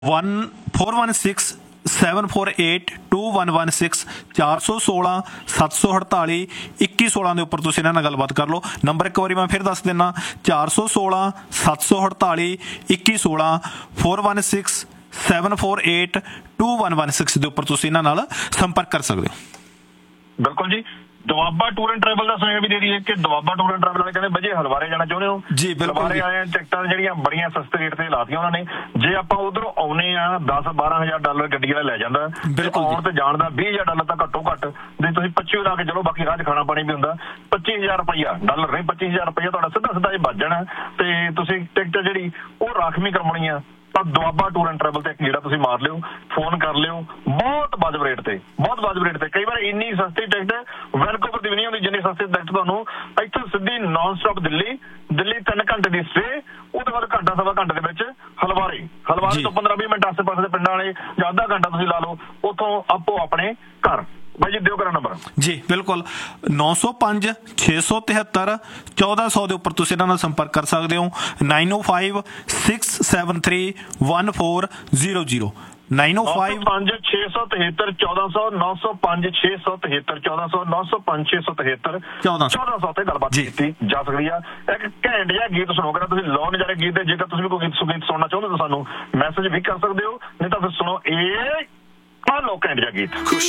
416 748 2116 416 748 2116 ਦੇ ਉੱਪਰ ਤੁਸੀਂ ਇਹਨਾਂ ਨਾਲ ਗੱਲਬਾਤ ਕਰ ਲਓ। ਨੰਬਰ ਇੱਕ ਵਾਰੀ ਮੈਂ ਫਿਰ ਦੱਸ ਦਿੰਦਾ 416 748 2116 416 748 2116 ਦੇ ਉੱਪਰ ਤੁਸੀਂ ਇਹਨਾਂ ਨਾਲ ਸੰਪਰਕ ਕਰ ਸਕਦੇ ਹੋ। ਬਿਲਕੁਲ ਜੀ। ਦੁਆਬਾ ਟੂਰ ਐਂਡ ਟਰੈਵਲ ਦਾ ਸੁਨੇਹਾ ਵੀ ਦੇ ਦਈਏ ਕਿ ਦੁਆਬਾ ਟੂਰ ਐਂਡ ਟਰੈਵਲ ਵਾਲੇ ਕਹਿੰਦੇ ਵਜੇ ਹਲਵਾਰੇ ਜਾਣਾ ਚਾਹੁੰਦੇ ਹੋ ਜੀ ਬਿਲਕੁਲ ਹਲਵਾਰੇ ਆਏ ਟਿਕਟਾਂ ਜਿਹੜੀਆਂ ਬੜੀਆਂ ਸਸਤੇ ਰੇਟ ਤੇ ਲਾਤੀਆਂ ਉਹਨਾਂ ਨੇ। ਜੇ ਆਪਾਂ ਉਧਰੋਂ ਆਉਨੇ ਆ $10-12,000 ਗੱਡੀ ਵਾਲਾ ਲੈ ਜਾਂਦਾ, ਆਉਣ ਤੇ ਜਾਣ ਦਾ $20,000 ਤਾਂ ਘੱਟੋ ਘੱਟ ਜੇ ਤੁਸੀਂ 25 ਲਾ ਕੇ ਚਲੋ, ਬਾਕੀ ਰਾਹ 'ਚ ਖਾਣਾ ਪਾਣੀ ਵੀ ਹੁੰਦਾ। $25,000 ਡਾਲਰ ਨਹੀਂ, $25,000 ਤੁਹਾਡਾ ਸਿੱਧਾ ਸਿੱਧਾ ਹੀ ਬਚ ਜਾਣਾ ਤੇ ਤੁਸੀਂ ਟਿਕਟ ਜਿਹੜੀ ਉਹ ਰਾਖਵੀਂ ਕਰਵਾਉਣੀ ਆ ਤਾਂ ਦੁਆਬਾ ਟੂਰ ਐਂਡ ਟਰੈਵਲ ਤੇ ਜਿਹੜਾ ਤੁਸੀਂ ਮਾਰ ਲਿਓ, ਫੋਨ ਕਰ ਲਿਓ, ਬਹੁਤ ਵਾਜਬ ਰੇਟ ਤੇ, ਬਹੁਤ ਵਾਜਬ ਰੇਟ ਤੇ। ਕਈ ਵਾਰ ਇੰਨੀ ਸਸਤੀ ਟਿਕਟ ਵੈਨਕੂਵਰ ਦੀ ਵੀ ਨਹੀਂ ਹੁੰਦੀ ਜਿੰਨੀ ਸਸਤੀ ਟਿਕਟ ਤੁਹਾਨੂੰ ਇੱਥੋਂ ਸਿੱਧੀ ਨਾਨ ਸਟਾਪ ਦਿੱਲੀ 3 ਘੰਟੇ ਦੀ ਸਟੇ, ਉਹਦੇ ਬਾਅਦ ਘੰਟਾ ਸਵਾ ਘੰਟੇ ਦੇ ਵਿੱਚ ਹਲਵਾਰੇ ਤੋਂ 15-20 ਮਿੰਟ ਆਸੇ ਪਾਸੇ ਦੇ ਪਿੰਡਾਂ ਵਾਲੇ ਜਾਂ ਅੱਧਾ ਘੰਟਾ ਤੁਸੀਂ ਲਾ ਲਓ, ਉੱਥੋਂ ਆਪੋ ਆਪਣੇ ਘਰ। ਭਾਈ ਜੀ ਦਿਓ ਕਰਾ ਨੰਬਰ ਜੀ। ਬਿਲਕੁਲ 905 673 1400 ਦੇ ਉੱਪਰ ਤੁਸੀਂ ਇਹਨਾਂ ਨਾਲ ਸੰਪਰਕ ਕਰ ਸਕਦੇ ਹੋ। 905 673 1400 905 673 1400 905 673 1400 905 673 1400 ਤੇ ਗੱਲਬਾਤ ਕੀਤੀ ਜਾ ਸਕਦੀ ਆ। ਇੱਕ ਘੈਂਟ ਜਿਹਾ ਗੀਤ ਸੁਣੋ ਕਰਾ ਤੁਸੀਂ ਲੋ ਨਜ਼ਾਰੇ ਗੀਤ ਦੇ। ਜੇਕਰ ਤੁਸੀਂ ਵੀ ਕੋਈ ਗੀਤ ਸੁਣਨਾ ਚਾਹੁੰਦੇ ਤਾਂ ਸਾਨੂੰ ਮੈਸੇਜ ਵੀ ਕਰ ਸਕਦੇ ਹੋ, ਨਹੀਂ ਤਾਂ ਫਿਰ ਸੁਣੋ ਇਹ ਲੋ ਘੈਂਟ ਜਿਹਾ ਗੀਤ।